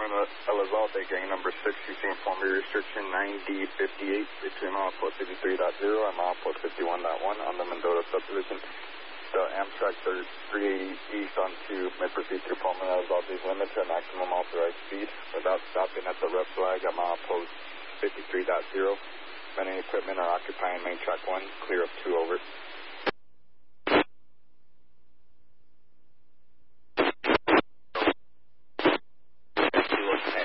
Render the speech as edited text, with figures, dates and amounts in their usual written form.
Elizalde, gang number 6, you see inform your restriction 9D58 between milepost 53.0 and milepost 51.1 on the Mendota subdivision. The Amtrak 380 east onto mid-proceed through Palmer Elizalde's limit to maximum authorized speed without stopping at the red flag at milepost 53.0. Many equipment are occupying main track 1, clear of 2 over.